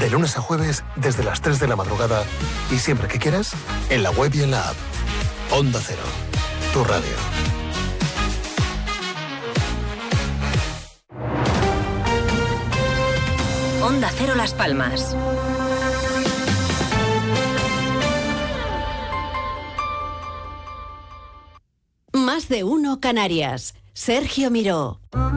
De lunes a jueves, desde las 3 de la madrugada y siempre que quieras, en la web y en la app. Onda Cero, tu radio. Onda Cero Las Palmas. Más de uno Canarias. Sergio Miró.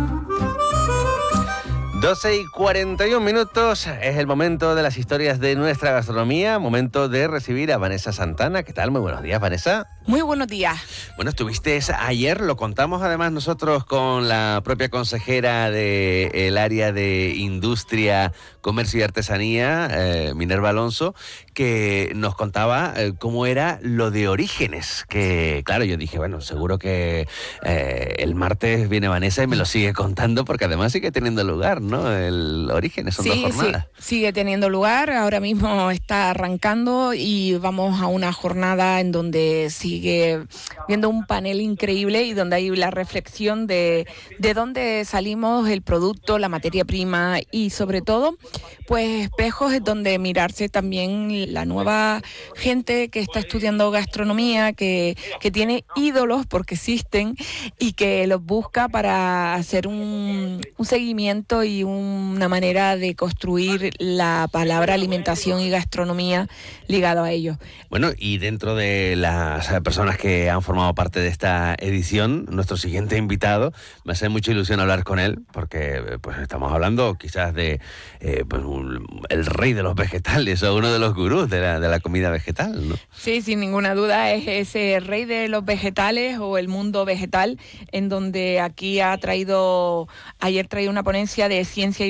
12:41 es el momento de las historias de nuestra gastronomía, momento de recibir a Vanessa Santana. ¿Qué tal? Muy buenos días, Vanessa. Muy buenos días. Bueno, estuviste ayer, lo contamos además nosotros con la propia consejera del área de Industria, Comercio y Artesanía, Minerva Alonso, que nos contaba cómo era lo de Orígenes, que claro, yo dije, bueno, seguro que el martes viene Vanessa y me lo sigue contando, porque además sigue teniendo lugar, ¿no? El Orígenes, son 2 jornadas. Sí, sigue teniendo lugar, ahora mismo está arrancando y vamos a una jornada en donde sigue viendo un panel increíble y donde hay la reflexión de dónde salimos, el producto, la materia prima y sobre todo, pues espejos es donde mirarse también la nueva gente que está estudiando gastronomía, que tiene ídolos porque existen y que los busca para hacer un seguimiento y una manera de construir la palabra alimentación y gastronomía ligado a ello. Bueno, y dentro de las personas que han formado parte de esta edición, nuestro siguiente invitado, me hace mucha ilusión hablar con él, porque pues estamos hablando quizás de el rey de los vegetales o uno de los gurús de la comida vegetal, ¿no? Sí, sin ninguna duda es ese rey de los vegetales o el mundo vegetal, en donde aquí ayer traía una ponencia de ciencia y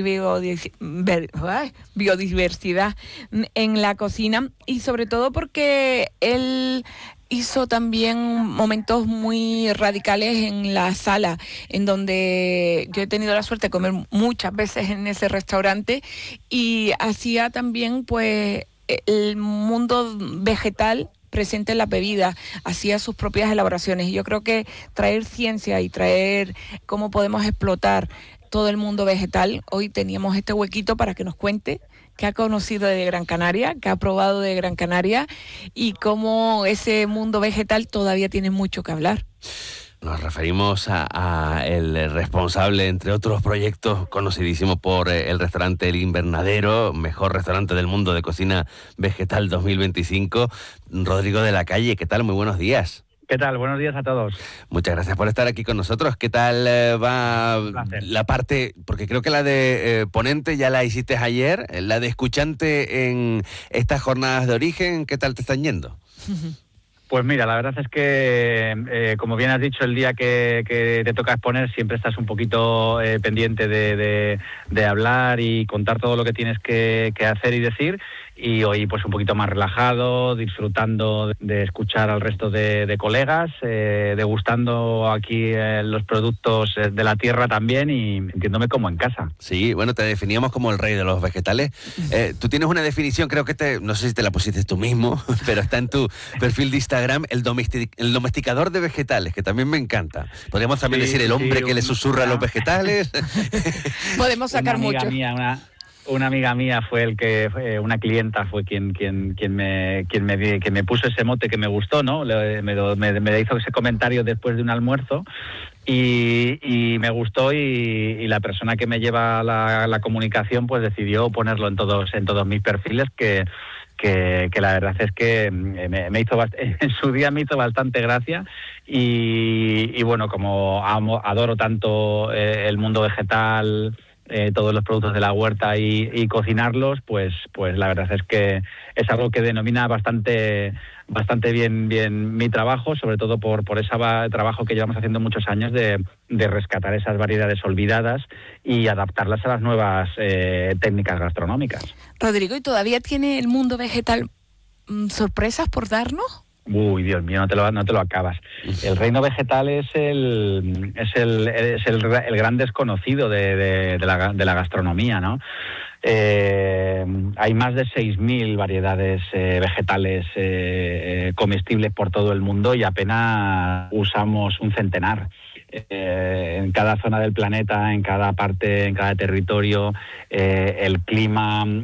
biodiversidad en la cocina, y sobre todo porque él hizo también momentos muy radicales en la sala, en donde yo he tenido la suerte de comer muchas veces en ese restaurante, y hacía también pues el mundo vegetal presente en la bebida, hacía sus propias elaboraciones, y yo creo que traer ciencia y traer cómo podemos explotar todo el mundo vegetal, hoy teníamos este huequito para que nos cuente qué ha conocido de Gran Canaria, qué ha probado de Gran Canaria y cómo ese mundo vegetal todavía tiene mucho que hablar. Nos referimos a el responsable, entre otros proyectos, conocidísimo por el restaurante El Invernadero, mejor restaurante del mundo de cocina vegetal 2025, Rodrigo de la Calle. ¿Qué tal? Muy buenos días. ¿Qué tal? Buenos días a todos. Muchas gracias por estar aquí con nosotros. ¿Qué tal va la parte, porque creo que la de ponente ya la hiciste ayer, la de escuchante en estas jornadas de origen, ¿qué tal te están yendo? Pues mira, la verdad es que, como bien has dicho, el día que te toca exponer siempre estás un poquito pendiente de hablar y contar todo lo que tienes que hacer y decir. Y hoy pues un poquito más relajado, disfrutando de escuchar al resto de colegas, degustando aquí los productos de la tierra también y sintiéndome como en casa. Sí, bueno, te definíamos como el rey de los vegetales. Tú tienes una definición, creo que no sé si te la pusiste tú mismo, pero está en tu perfil de Instagram, el domesticador de vegetales, que también me encanta. Podríamos también decir el hombre que le susurra a los vegetales. Podemos sacar mucho. Una amiga mía una clienta fue quien me puso ese mote que me gustó, ¿no? Me hizo ese comentario después de un almuerzo y me gustó y la persona que me lleva la comunicación pues decidió ponerlo en todos mis perfiles que la verdad es que me hizo en su día me hizo bastante gracia y bueno, como adoro tanto el mundo vegetal, todos los productos de la huerta y cocinarlos, pues la verdad es que es algo que denomina bastante bien mi trabajo, sobre todo por ese trabajo que llevamos haciendo muchos años de rescatar esas variedades olvidadas y adaptarlas a las nuevas técnicas gastronómicas. Rodrigo, ¿y todavía tiene el mundo vegetal sorpresas por darnos? Uy, Dios mío, no te lo acabas. El reino vegetal es el gran desconocido de la gastronomía, ¿no? Hay más de 6.000 variedades vegetales comestibles por todo el mundo y apenas usamos un centenar. En cada zona del planeta, en cada parte, en cada territorio, el clima